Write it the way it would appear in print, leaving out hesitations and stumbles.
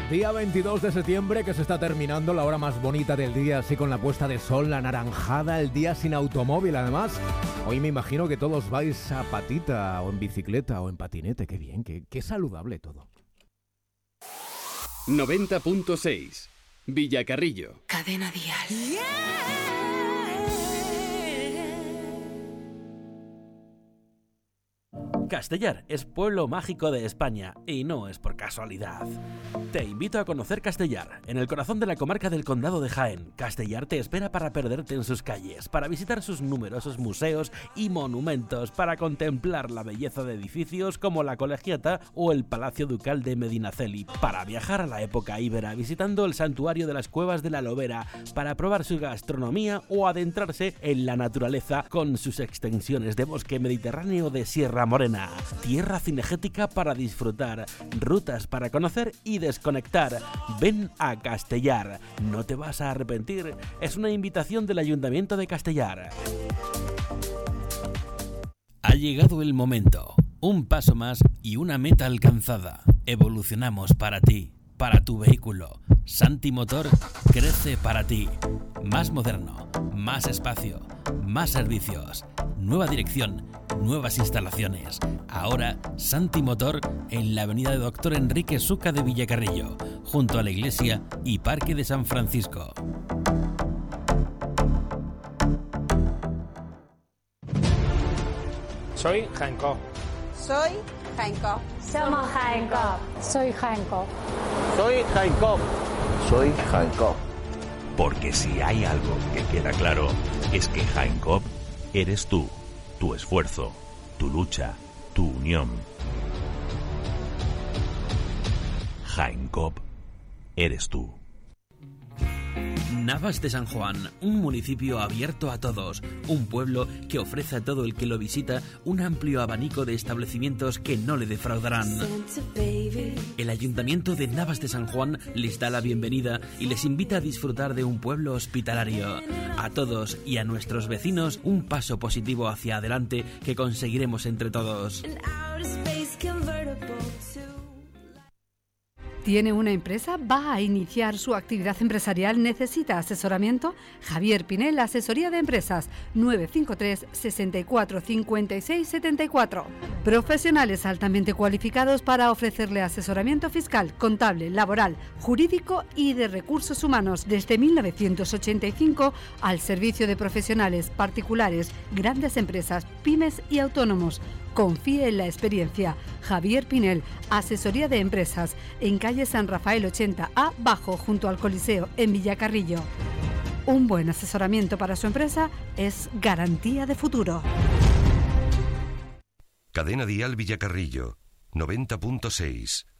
Día 22 de septiembre, que se está terminando, la hora más bonita del día, así con la puesta de sol, la naranjada, el día sin automóvil además. Hoy me imagino que todos vais a patita o en bicicleta o en patinete. Qué bien, qué saludable todo. 90.6 Villacarrillo. Cadena Dial. Castellar es pueblo mágico de España y no es por casualidad. Te invito a conocer Castellar, en el corazón de la comarca del Condado de Jaén. Castellar te espera para perderte en sus calles, para visitar sus numerosos museos y monumentos, para contemplar la belleza de edificios como la Colegiata o el Palacio Ducal de Medinaceli, para viajar a la época íbera visitando el santuario de las Cuevas de la Lobera, para probar su gastronomía o adentrarse en la naturaleza con sus extensiones de bosque mediterráneo de Sierra Morena. Tierra cinegética para disfrutar, rutas para conocer y desconectar. Ven a Castellar, no te vas a arrepentir. Es una invitación del Ayuntamiento de Castellar. Ha llegado el momento, un paso más y una meta alcanzada. Evolucionamos para ti, para tu vehículo. Santi Motor crece para ti. Más moderno, más espacio, más servicios, nueva dirección, nuevas instalaciones. Ahora Santi Motor en la avenida de Doctor Enrique Suca de Villacarrillo, junto a la iglesia y Parque de San Francisco. Soy Jaén Coop. Soy Jaén Coop. Somos Jaén Coop. Soy Jaén Coop. Soy Jaén Coop. Soy Jaén Coop. Porque si hay algo que queda claro, es que Jaén Coop eres tú, tu esfuerzo, tu lucha, tu unión. Jaén Coop eres tú. Navas de San Juan, un municipio abierto a todos, un pueblo que ofrece a todo el que lo visita un amplio abanico de establecimientos que no le defraudarán. El Ayuntamiento de Navas de San Juan les da la bienvenida y les invita a disfrutar de un pueblo hospitalario. A todos y a nuestros vecinos, un paso positivo hacia adelante que conseguiremos entre todos. ¿Tiene una empresa? ¿Va a iniciar su actividad empresarial? ¿Necesita asesoramiento? Javier Pinel, Asesoría de Empresas, 953 64 56 74. Profesionales altamente cualificados para ofrecerle asesoramiento fiscal, contable, laboral, jurídico y de recursos humanos desde 1985 al servicio de profesionales, particulares, grandes empresas, pymes y autónomos. Confíe en la experiencia. Javier Pinel, Asesoría de Empresas, en calle San Rafael 80A, bajo, junto al Coliseo, en Villacarrillo. Un buen asesoramiento para su empresa es garantía de futuro. Cadena Dial Villacarrillo, 90.6.